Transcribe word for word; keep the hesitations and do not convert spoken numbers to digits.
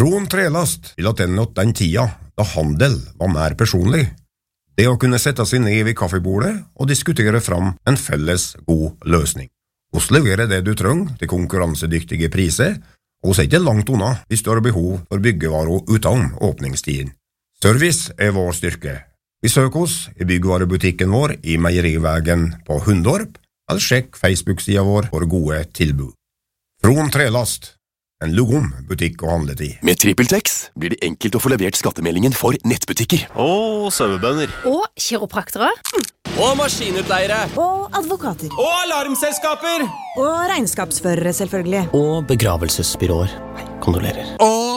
Fron Trelast vil at den åt den tida da handel var mer personlig. Det å kunne sette seg ned ved kaffebordet og diskutere fram en felles god løsning. Oss leverer det du trenger til konkurransedyktige priser, og oss er ikke langt unna hvis du har behov for byggevarer utenom åpningstiden. Service er vår styrke. Besøk oss i byggvarebutikken vår i Meierivägen på Hundorp, eller sjekk Facebook-siden vår for gode tilbud. Fron Trelast, en lugom butikk å handle til. Med TrippelTex blir det enkelt å få levert skattemeldingen for nettbutikker. Og sauebønder. Og kiropraktere. Og maskinutleiere. Og advokater. Og alarmselskaper. Og regnskapsførere, selvfølgelig. Og begravelsesbyråer. Kondolerer. Og